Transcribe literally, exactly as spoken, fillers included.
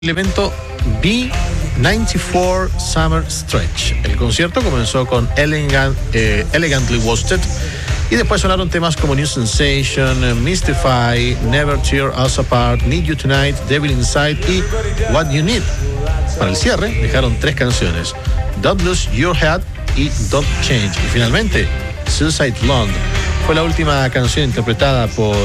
El evento B noventa y cuatro Summer Stretch. El concierto comenzó con Elegant, eh, Elegantly Wasted y después sonaron temas como New Sensation, Mystify, Never Tear Us Apart, Need You Tonight, Devil Inside y What You Need. Para el cierre dejaron tres canciones: Don't Lose Your Head y Don't Change. Y finalmente, Suicide Blonde fue la última canción interpretada por